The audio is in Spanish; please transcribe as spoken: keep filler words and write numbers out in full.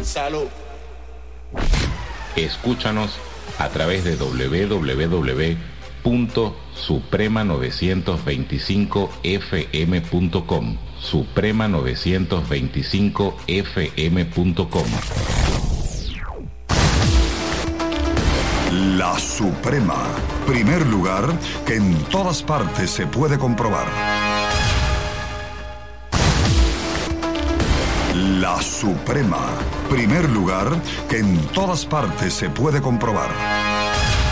Salud. Escúchanos a través de doble u doble u doble u punto suprema novecientos veinticinco f m punto com, suprema novecientos veinticinco f m punto com. La Suprema, primer lugar que en todas partes se puede comprobar. La Suprema, primer lugar que en todas partes se puede comprobar.